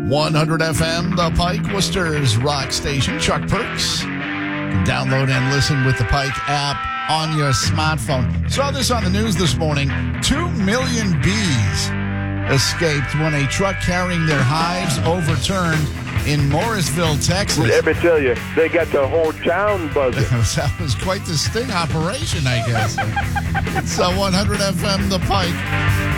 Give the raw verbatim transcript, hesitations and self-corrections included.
one hundred F M, The Pike, Worcester's rock station. Chuck Perks. You can download and listen with the Pike app on your smartphone. Saw this on the news this morning. Two million bees escaped when a truck carrying their hives overturned in Morrisville, Texas. Let me tell you, they got the whole town buzzing. That was quite the sting operation, I guess. It's uh, one hundred F M, The Pike.